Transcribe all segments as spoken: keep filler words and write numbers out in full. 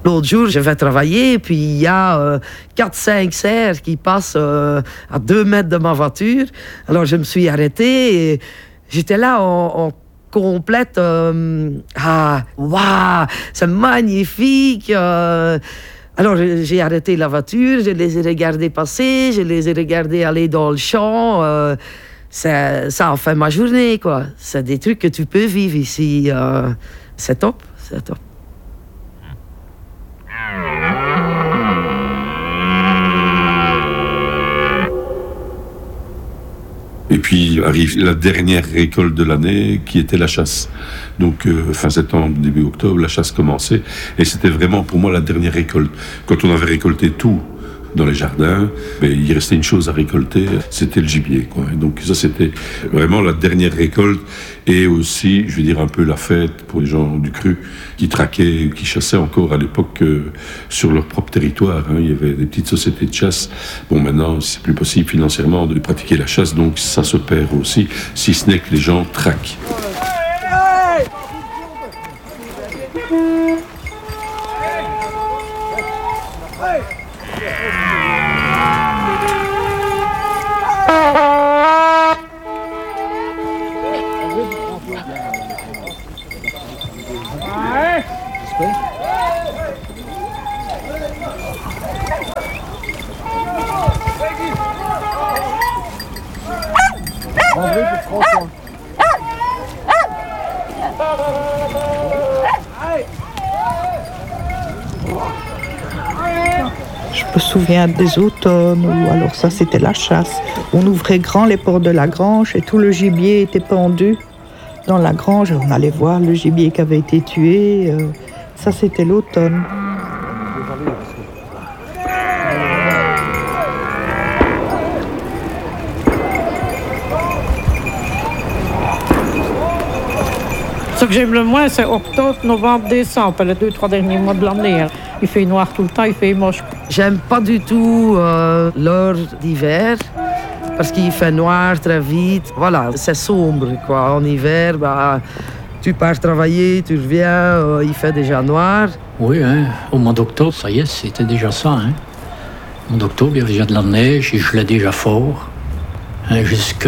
L'autre jour, je vais travailler, puis il y a euh, quatre cinq cerfs qui passent euh, à deux mètres de ma voiture. Alors, je me suis arrêtée et j'étais là en, en complète... Euh, ah, waouh, c'est magnifique euh. Alors, j'ai arrêté la voiture, je les ai regardés passer, je les ai regardés aller dans le champ. Euh, ça, ça a fait ma journée, quoi. C'est des trucs que tu peux vivre ici. Euh, c'est top, c'est top. Et puis arrive la dernière récolte de l'année, qui était la chasse. Donc euh, fin septembre, début octobre, la chasse commençait. Et c'était vraiment pour moi la dernière récolte. Quand on avait récolté tout dans les jardins, mais il restait une chose à récolter, c'était le gibier, quoi. Et donc ça, c'était vraiment la dernière récolte. Et aussi, je veux dire, un peu la fête pour les gens du cru qui traquaient, qui chassaient encore à l'époque euh, sur leur propre territoire. Hein. Il y avait des petites sociétés de chasse. Bon, maintenant, c'est plus possible financièrement de pratiquer la chasse, donc ça se perd aussi, si ce n'est que les gens traquent. Je me souviens des automnes où alors ça c'était la chasse. On ouvrait grand les portes de la grange et tout le gibier était pendu dans la grange. On allait voir le gibier qui avait été tué. Ça c'était l'automne. Ce que j'aime le moins, c'est octobre, novembre, décembre, les deux, trois derniers mois de l'année. Il fait noir tout le temps, il fait moche. J'aime pas du tout euh, l'heure d'hiver, parce qu'il fait noir très vite. Voilà, c'est sombre, quoi. En hiver, bah, tu pars travailler, tu reviens, euh, il fait déjà noir. Oui, hein, au mois d'octobre, ça y est, c'était déjà ça. Hein. Au mois d'octobre, il y avait déjà de la neige, il gelait déjà fort, hein, jusque,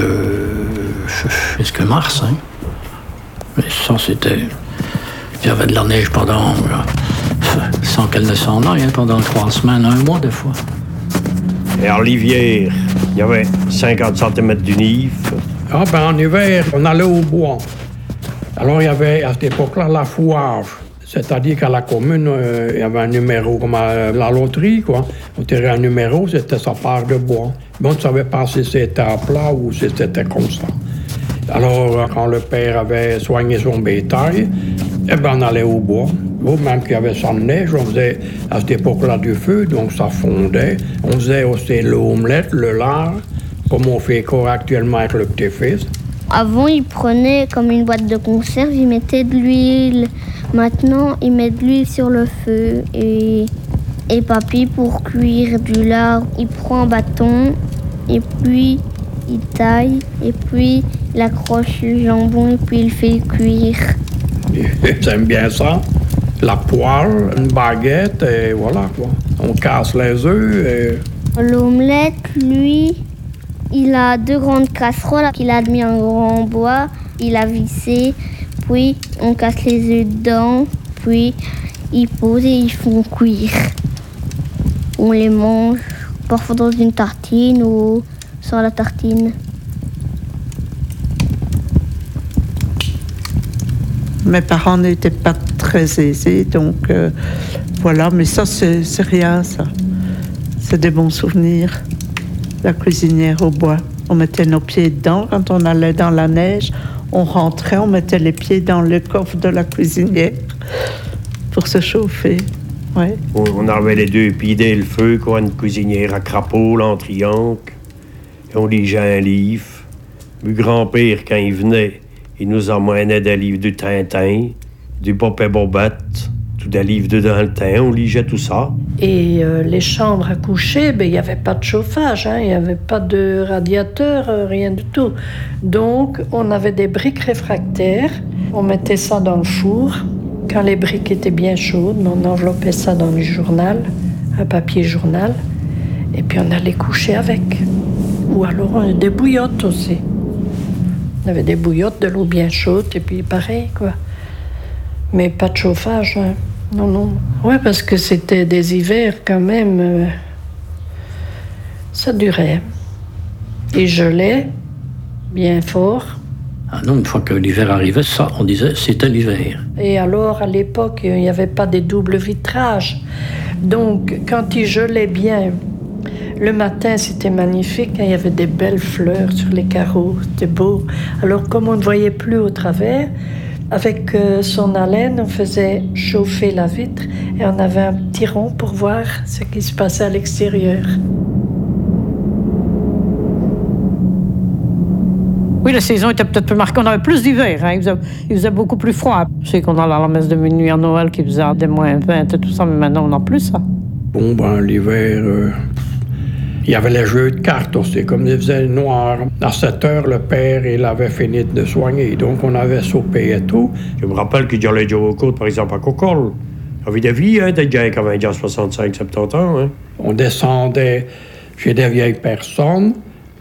jusque mars. Hein. Mais ça, c'était... Il y avait de la neige pendant... sans qu'elle ne s'en aille, hein, pendant trois semaines, un mois des fois. Et en l'hiver, il y avait cinquante centimètres du Nive. Ah ben en hiver, on allait au bois. Alors il y avait à cette époque-là la fouage. C'est-à-dire qu'à la commune, euh, il y avait un numéro comme à la loterie, quoi. On tirait un numéro, c'était sa part de bois. Mais on ne savait pas si c'était à plat ou si c'était comme ça. Alors, quand le père avait soigné son bétail, eh ben, on allait au bois. Ou même qu'il y avait sans neige, on faisait à cette époque-là du feu, donc ça fondait. On faisait aussi l'omelette, le lard, comme on fait encore actuellement avec le petit-fils. Avant, il prenait comme une boîte de conserve, il mettait de l'huile. Maintenant, il met de l'huile sur le feu. Et, et papy, pour cuire du lard, il prend un bâton et puis il taille et puis il accroche le jambon et puis il fait cuire. J'aime bien ça. La poêle, une baguette et voilà quoi. On casse les œufs et... L'omelette, lui, il a deux grandes casseroles qu'il a mis en grand bois. Il a vissé, puis on casse les œufs dedans, puis ils posent et ils font cuire. On les mange parfois dans une tartine ou sans la tartine. Mes parents n'étaient pas très aisés, donc euh, voilà, mais ça, c'est, c'est rien, ça. C'est des bons souvenirs. La cuisinière au bois. On mettait nos pieds dedans quand on allait dans la neige. On rentrait, on mettait les pieds dans le coffre de la cuisinière pour se chauffer. Ouais. On avait les deux pieds dès le feu, quoi, une cuisinière à crapaud, là, en triangle. Et on lisait un livre. Le grand-père, quand il venait, il nous emmenait des livres du Tintin, du Bob et Bobette, tout des livres de dans le temps, on lisait tout ça. Et euh, les chambres à coucher, ben, il n'y avait pas de chauffage, hein, il n'y avait pas de radiateur, euh, rien du tout. Donc, on avait des briques réfractaires, on mettait ça dans le four. quand les briques étaient bien chaudes, on enveloppait ça dans du journal, un papier journal, et puis on allait coucher avec. Ou alors on avait des bouillottes aussi. On avait des bouillottes, de l'eau bien chaude, et puis pareil, quoi. Mais pas de chauffage, hein. Non, non. Ouais, parce que c'était des hivers quand même. Euh, ça durait. Il gelait bien fort. Ah non, une fois que l'hiver arrivait, ça, on disait, c'était l'hiver. Et alors, à l'époque, il n'y avait pas des doubles vitrages. Donc, quand il gelait bien, le matin, c'était magnifique. Il y avait des belles fleurs sur les carreaux. C'était beau. Alors, comme on ne voyait plus au travers, avec euh, son haleine, on faisait chauffer la vitre et on avait un petit rond pour voir ce qui se passait à l'extérieur. Oui, la saison était peut-être plus marquée. On avait plus d'hiver. Hein. Il, faisait, il faisait beaucoup plus froid. Je sais qu'on allait à la messe de minuit à Noël qui faisait des moins vingt et tout ça, mais maintenant, on n'a plus ça. Bon, ben, l'hiver, euh, il y avait les jeux de cartes aussi. Comme il faisait noir, à sept heures, le père, il avait fini de soigner. Donc, on avait soupé et tout. Je me rappelle que j'allais jouer au côte, par exemple, à Cocol. Il y avait des vies, hein, des gens qui avaient déjà soixante-cinq, soixante-dix ans. Hein. On descendait chez des vieilles personnes.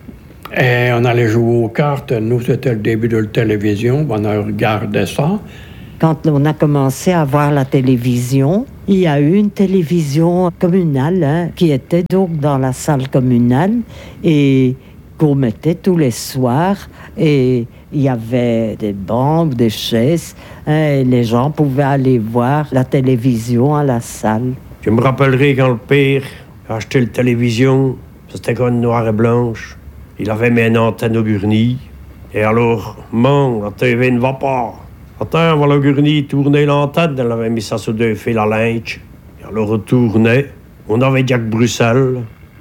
Et on allait jouer aux cartes. Nous, c'était le début de la télévision. On a regardé ça. Quand on a commencé à voir la télévision, il y a eu une télévision communale hein, qui était donc dans la salle communale et qu'on mettait tous les soirs. Et il y avait des bancs, des chaises. Hein, et les gens pouvaient aller voir la télévision à la salle. Je me rappellerai quand le père a acheté la télévision. C'était comme noir et blanche. Il avait mis une antenne au gurney. Et alors, man, la T V ne va pas. Attends, on va le gurney tourner l'antenne. Elle avait mis ça sur deux fils à linge. Et alors, on tournait. On avait Jack Bruxelles.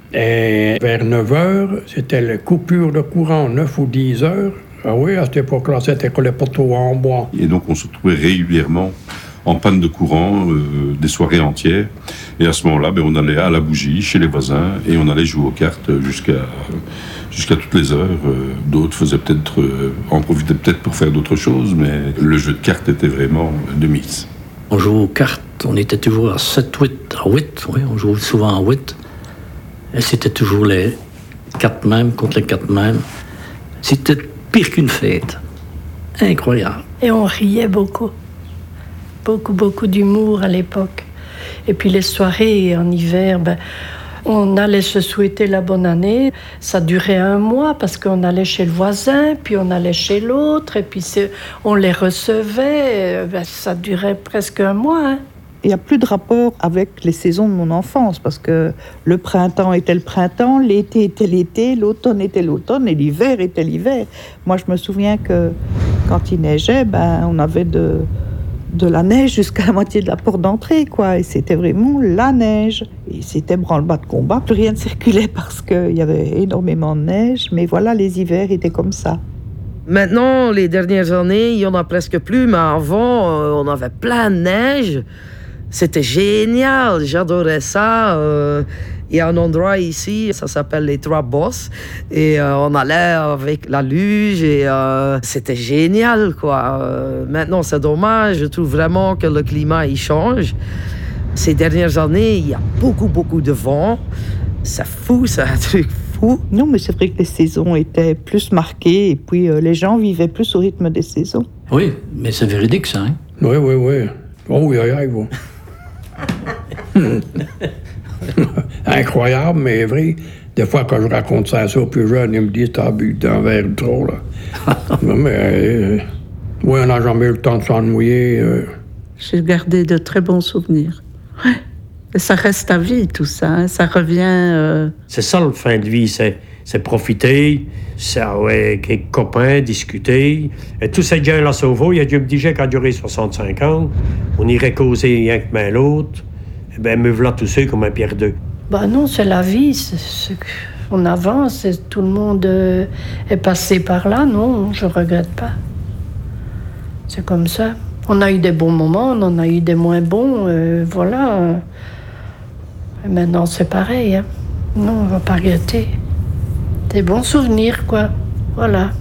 Et vers neuf heures, c'était la coupure de courant, neuf ou dix heures. Ah oui, à cette époque-là, c'était que les poteaux en bois. Et donc, on se trouvait régulièrement en panne de courant, euh, des soirées entières. Et à ce moment-là, ben, on allait à la bougie, chez les voisins, et on allait jouer aux cartes jusqu'à... jusqu'à toutes les heures. Euh, d'autres faisaient peut-être, euh, en profitaient peut-être pour faire d'autres choses, mais le jeu de cartes était vraiment de mise. On jouait aux cartes, on était toujours à sept huit, à huit, oui, on jouait souvent à huit. Et c'était toujours les quatre mêmes contre les quatre mêmes. C'était pire qu'une fête. Incroyable. Et on riait beaucoup. Beaucoup, beaucoup d'humour à l'époque. Et puis les soirées en hiver, ben, on allait se souhaiter la bonne année. Ça durait un mois parce qu'on allait chez le voisin, puis on allait chez l'autre, et puis on les recevait. Ben, ça durait presque un mois. Hein. Il n'y a plus de rapport avec les saisons de mon enfance parce que le printemps était le printemps, l'été était l'été, l'automne était l'automne et l'hiver était l'hiver. Moi, je me souviens que quand il neigeait, ben, on avait de... de la neige jusqu'à la moitié de la porte d'entrée, quoi. Et c'était vraiment la neige. Et c'était branle-bas de combat. Plus rien ne circulait parce qu'il y avait énormément de neige. Mais voilà, les hivers étaient comme ça. Maintenant, les dernières années, il n'y en a presque plus. Mais avant, euh, on avait plein de neige. C'était génial. J'adorais ça. Euh, il y a un endroit ici, ça s'appelle les Trois Bosses. Et euh, on allait avec la luge et euh, c'était génial, quoi. Euh, maintenant, c'est dommage. Je trouve vraiment que le climat, il change. Ces dernières années, il y a beaucoup, beaucoup de vent. C'est fou, c'est un truc fou. Non, mais c'est vrai que les saisons étaient plus marquées et puis euh, les gens vivaient plus au rythme des saisons. Oui, mais c'est véridique, ça, hein? Oui, oui, oui. Oh oui, oui, oui, oui. Incroyable, mais vrai. Des fois, quand je raconte ça à ça aux plus jeunes, ils me disent « T'as bu d'un verre de trop, là. » Mais, euh, oui, on n'a jamais eu le temps de s'ennuyer. Euh. J'ai gardé de très bons souvenirs. Ouais. Et ça reste à vie, tout ça. Hein. Ça revient... Euh... C'est ça, le fin de vie, c'est, c'est profiter, c'est ouais, avec les copains, discuter. Et tous ces gens-là, à Sauveau, il y a Dieu me disait qu'à durer soixante-cinq ans, on irait causer rien que main l'autre. Eh bien, me voilà tous ceux comme un Pierre deux. Ben non, c'est la vie. C'est, c'est, on avance et tout le monde euh, est passé par là. Non, je regrette pas. C'est comme ça. On a eu des bons moments, on en a eu des moins bons. Euh, voilà. Et maintenant, c'est pareil. Hein. Non, on va pas regretter. Des bons souvenirs, quoi. Voilà.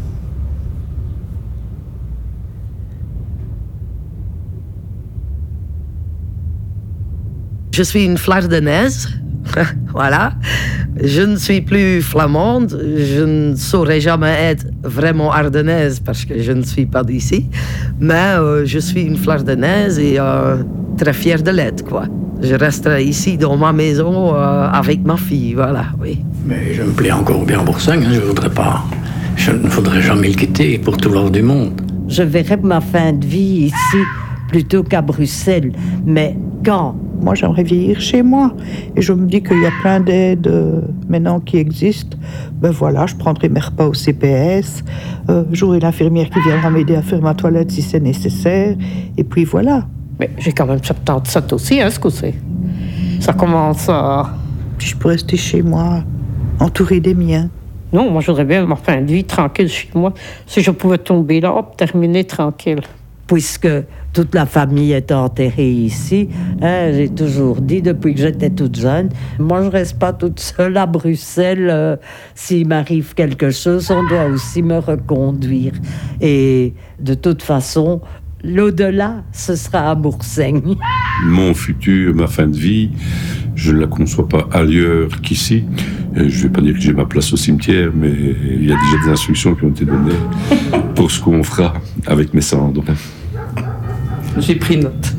Je suis une Flardenaise, voilà. Je ne suis plus flamande, je ne saurais jamais être vraiment ardennaise parce que je ne suis pas d'ici, mais euh, je suis une Flardenaise et euh, très fière de l'être, quoi. Je resterai ici dans ma maison euh, avec ma fille, voilà, oui. Mais je me plais encore bien à Boursingue, hein, je voudrais pas... Je ne voudrais jamais le quitter pour tout l'or du monde. Je verrais ma fin de vie ici plutôt qu'à Bruxelles, mais quand? Moi, j'aimerais vieillir chez moi. Et je me dis qu'il y a plein d'aides euh, maintenant qui existent. Ben voilà, je prendrai mes repas au C P S. Euh, j'aurai l'infirmière qui viendra m'aider à faire ma toilette si c'est nécessaire. Et puis voilà. Mais j'ai quand même soixante-dix-sept aussi, hein, ce que c'est. Ça commence à... Puis je peux rester chez moi, entourée des miens. Non, moi, je voudrais bien ma fin de vie tranquille chez moi. Si je pouvais tomber là, hop, terminer tranquille. Puisque toute la famille est enterrée ici, hein, j'ai toujours dit depuis que j'étais toute jeune, moi je reste pas toute seule à Bruxelles. Euh, s'il m'arrive quelque chose, on doit aussi me reconduire. Et de toute façon, l'au-delà, ce sera à Boursingue. Mon futur, ma fin de vie, je ne la conçois pas ailleurs qu'ici. Je ne vais pas dire que j'ai ma place au cimetière, mais il y a déjà des instructions qui ont été données pour ce qu'on fera avec mes cendres. J'ai pris note.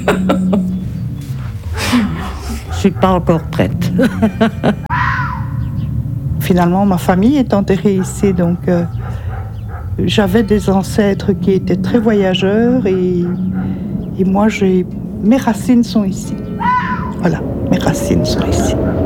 Je suis pas encore prête. Finalement, ma famille est enterrée ici, donc euh, j'avais des ancêtres qui étaient très voyageurs et, et moi, j'ai, mes racines sont ici. Voilà, mes racines sont ici.